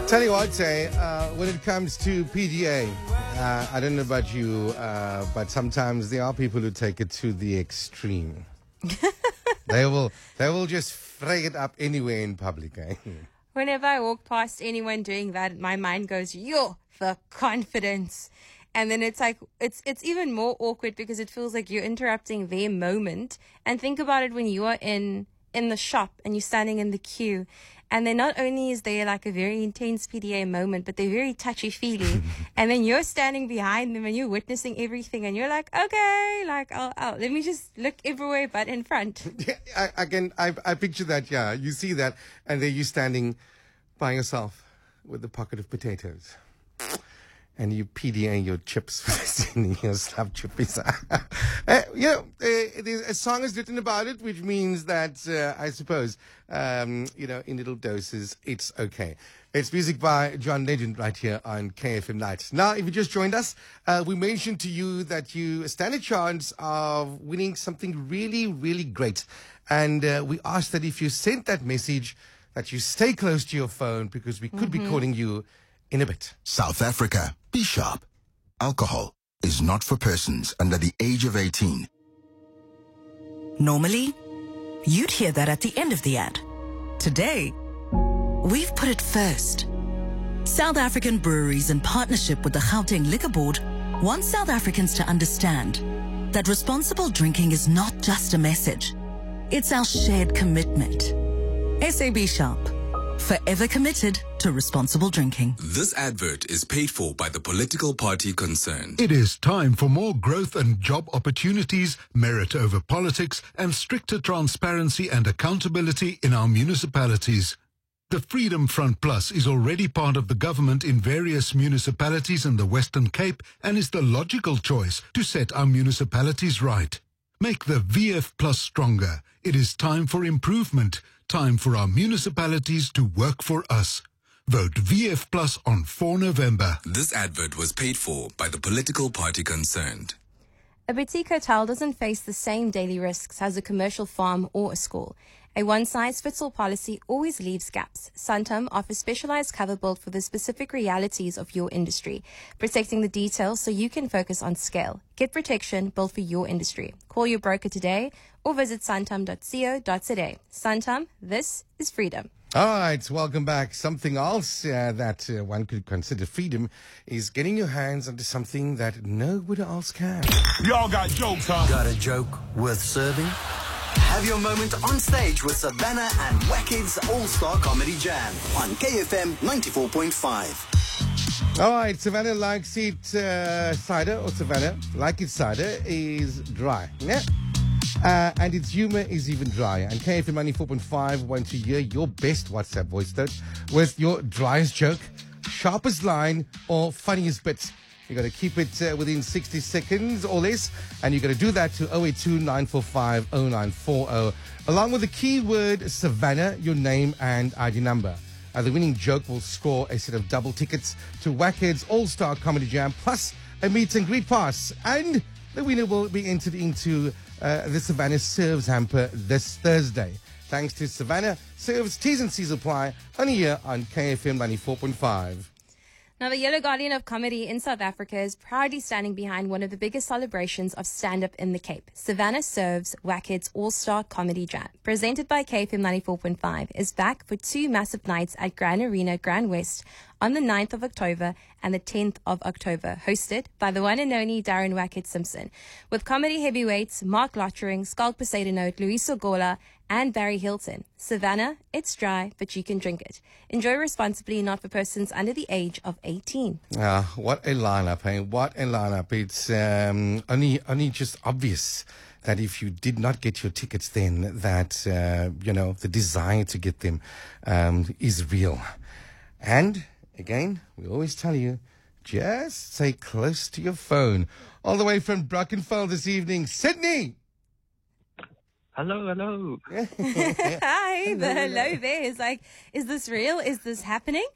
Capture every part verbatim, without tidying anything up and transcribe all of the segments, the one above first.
Tell you what, say, uh, when it comes to P D A, uh, I don't know about you, uh, but sometimes there are people who take it to the extreme. they will, they will just fray it up anywhere in public. Eh? Whenever I walk past anyone doing that, my mind goes, yo, the confidence. And then it's like, it's it's even more awkward because it feels like you're interrupting their moment. And think about it when you are in, in the shop and you're standing in the queue. And then not only is there like a very intense P D A moment, but they're very touchy-feely. And then you're standing behind them and you're witnessing everything. And you're like, okay, like, I'll, I'll, let me just look everywhere but in front. Yeah, I, I can, I, I picture that, yeah. You see that, and there you standing by yourself with a pocket of potatoes. And you PDAing your chips in your slab chippies. uh, you know, uh, a song is written about it, which means that, uh, I suppose, um, you know, in little doses, it's okay. It's music by John Legend right here on K F M Night. Now, if you just joined us, uh, we mentioned to you that you stand a chance of winning something really, really great. And uh, we asked that if you sent that message, that you stay close to your phone because we could mm-hmm. be calling you in a bit. South Africa, be sharp. Alcohol is not for persons under the age of eighteen. Normally, you'd hear that at the end of the ad. Today, we've put it first. South African breweries, in partnership with the Gauteng Liquor Board, want South Africans to understand that responsible drinking is not just a message. It's our shared commitment. S A B Sharp. Forever committed to responsible drinking. This advert is paid for by the political party concerned. It is time for more growth and job opportunities, merit over politics, and stricter transparency and accountability in our municipalities. The Freedom Front Plus is already part of the government in various municipalities in the Western Cape and is the logical choice to set our municipalities right. Make the V F Plus stronger. It is time for improvement. Time for our municipalities to work for us. Vote V F Plus on the fourth of November. This advert was paid for by the political party concerned. A boutique hotel doesn't face the same daily risks as a commercial farm or a school. A one-size-fits-all policy always leaves gaps. Santam offers specialized cover built for the specific realities of your industry, protecting the details so you can focus on scale. Get protection built for your industry. Call your broker today or visit santam dot co dot za. Santam, this is freedom. All right, welcome back. Something else uh, that uh, one could consider freedom is getting your hands onto something that no one else can. Y'all got jokes, huh? Got a joke worth serving? Have your moment on stage with Savannah and Wackhead's All-Star Comedy Jam on K F M ninety-four point five. All right, Savannah Likes It uh, cider, or Savannah Like It cider, is dry. Yeah. Uh, and its humor is even drier. And K F M ninety-four point five want to hear your best WhatsApp voice note with your driest joke, sharpest line, or funniest bits. You got to keep it uh, within sixty seconds or less, and you got to do that to oh eight two, nine four five, oh nine four oh, along with the keyword Savannah, your name and I D number. Uh, the winning joke will score a set of double tickets to Wackhead's All-Star Comedy Jam, plus a meet and greet pass. And the winner will be entered into uh, the Savannah Serves hamper this Thursday. Thanks to Savannah Serves, T's and C's apply, only here on K F M ninety-four point five. Now, the Yellow Guardian of Comedy in South Africa is proudly standing behind one of the biggest celebrations of stand-up in the Cape. Savannah Serves Wackhead's All-Star Comedy Jam, presented by K F M ninety-four point five, is back for two massive nights at Grand Arena, Grand West on the ninth of October and the tenth of October, hosted by the one and only Darren Wackhead Simpson, with comedy heavyweights Mark Lottering, Skalk Poseidonot, Luis Ogola, and Barry Hilton. Savannah, it's dry, but you can drink it. Enjoy responsibly, not for persons under the age of eighteen. Ah, what a lineup, hey? What a lineup. It's um, only, only just obvious that if you did not get your tickets then, that, uh, you know, the desire to get them um, is real. And, again, we always tell you, just stay close to your phone. All the way from Brackenfell this evening, Sydney! Hello, hello. Hi, the hello there is like, is this real? Is this happening?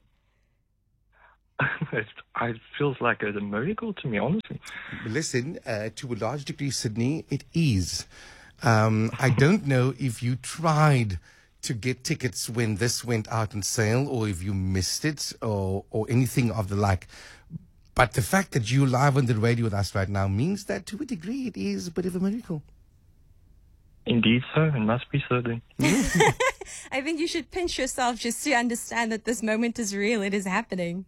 it, it feels like a miracle to me, honestly. Listen, uh, to a large degree, Sydney, it is. Um, I don't know if you tried to get tickets when this went out on sale, or if you missed it, or or anything of the like. But the fact that you're live on the radio with us right now means that, to a degree, it is a bit of a miracle. Indeed, so. It must be so then. I think you should pinch yourself just to understand that this moment is real. It is happening.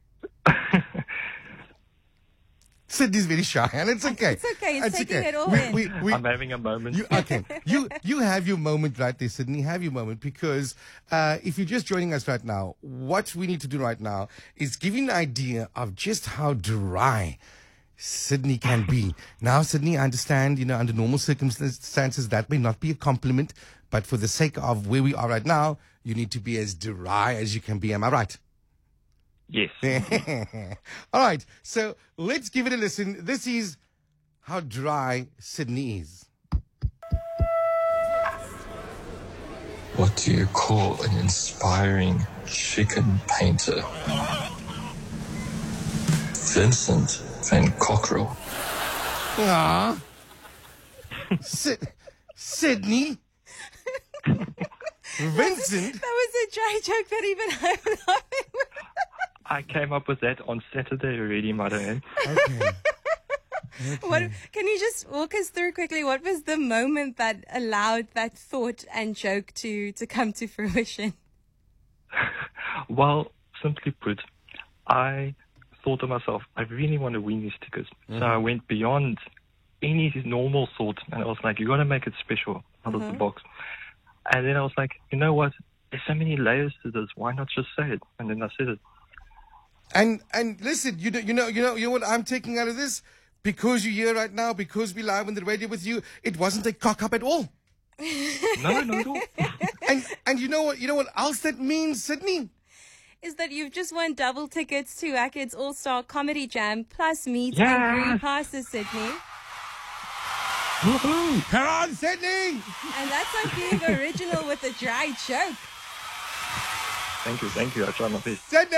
Sydney's very shy, and it's okay. It's okay. It's, It's taking okay. it all We- in. we- we- I'm having a moment. You, okay, you you have your moment right there, Sydney. Have your moment, because uh, if you're just joining us right now, what we need to do right now is give you an idea of just how dry Sydney can be. Now, Sydney, I understand, you know, under normal circumstances, that may not be a compliment, but for the sake of where we are right now, you need to be as dry as you can be. Am I right? Yes. All right, so let's give it a listen. This is how dry Sydney is. What do you call an inspiring chicken painter? Vincent Van Cockerel. Aww. Sid- Sydney? Vincent? That was a dry joke that even I'm laughing with. I came up with that on Saturday already, Madam. Okay. What, can you just walk us through quickly? What was the moment that allowed that thought and joke to, to come to fruition? Well, simply put, I thought to myself, I really want to win these tickets. Mm-hmm. So I went beyond any normal thought, and I was like, you got to make it special out of the box. And then I was like, you know what? There's so many layers to this. Why not just say it? And then I said it. And and listen, you know, you know, you know, you know what I'm taking out of this? Because you're here right now, because we're live on the radio with you, it wasn't a cock up at all. No, not at all. And and you know what? You know what else that means, Sydney? Is that you've just won double tickets to Wackhead's All-Star Comedy Jam plus meet Yes. and greet passes, Sydney. Woohoo! Come on, Sydney! And that's like being original with a dry joke. Thank you, thank you. I try my best. Sydney!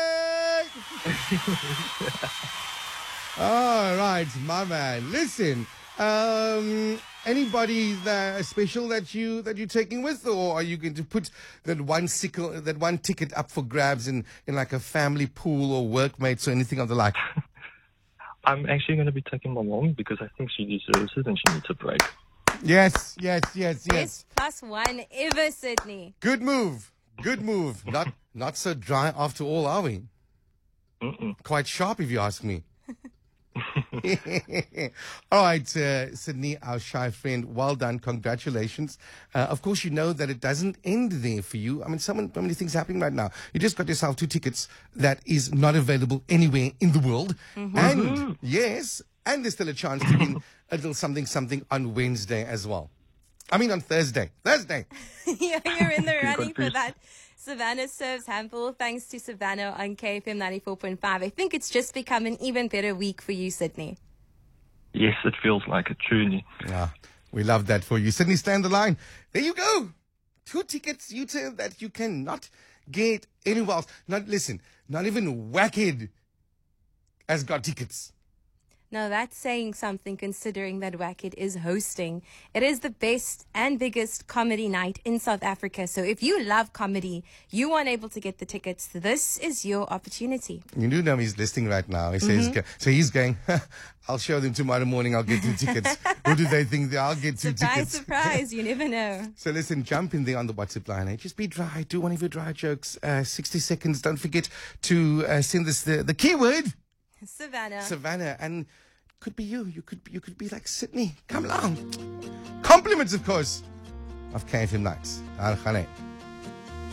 All right, my man. Listen, um, anybody that special that you that you're taking with, or are you going to put that one sickle, that one ticket up for grabs in in like a family pool or workmates or anything of the like? I'm actually going to be taking my mom because I think she deserves it and she needs a break. Yes, yes, yes, yes. Best plus one ever, Sydney. Good move. Good move. Not not so dry after all, are we? Mm-mm. Quite sharp, if you ask me. All right, uh, Sydney, our shy friend, well done. Congratulations. Uh, of course, you know that it doesn't end there for you. I mean, so many, so many things happening right now. You just got yourself two tickets that is not available anywhere in the world. Mm-hmm. And, yes, and there's still a chance to win a little something, something on Wednesday as well. I mean, on Thursday. Thursday. Yeah, you're in the running for that. Savannah serves handful. Thanks to Savannah on K F M ninety-four point five. I think it's just become an even better week for you, Sydney. Yes, it feels like it, truly. Yeah, we love that for you. Sydney, stand the line. There you go. Two tickets, you tell that you cannot get anywhere else. Not, listen, not even Wackhead has got tickets. Now that's saying something considering that Wackhead is hosting. It is the best and biggest comedy night in South Africa. So if you love comedy, you aren't able to get the tickets, this is your opportunity. You do know he's listening right now. He says, Mm-hmm. so he's going, I'll show them tomorrow morning, I'll get two tickets. Who do they think they are? I'll get two Surprise, tickets. surprise, you never know. So listen, jump in there on the WhatsApp line. Eh? Just be dry. Do one of your dry jokes. Uh, sixty seconds. Don't forget to uh, send us the, the keyword. Savannah. Savannah, and could be you. You could you could be like Sydney. Come along. Compliments, of course, of K F M Nights. Al Khaneh.